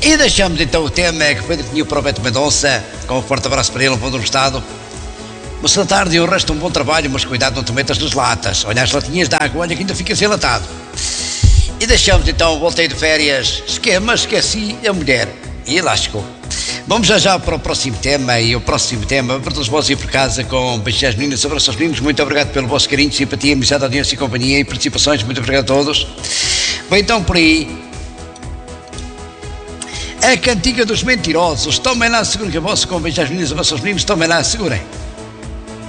E deixamos então o tema que foi definido para o Beto Mendonça, com um forte abraço para ele, um bom do estado. Boa tarde e o resto um bom trabalho, mas cuidado, não te metas nas latas. Olha as latinhas de água, olha que ainda fica sem latado. E deixamos então, voltei de férias, esqueci a mulher. E lá chegou. Vamos já para o próximo tema, e o próximo tema, para todos vós ir por casa com beijos às meninas, abraços aos meninos, muito obrigado pelo vosso carinho, simpatia, amizade, audiência e companhia e participações, muito obrigado a todos. Bem, então por aí, a cantiga dos mentirosos, tomem lá, segurem que a vossa com beijos às meninas, abraços aos meninos, tomem lá, segurem.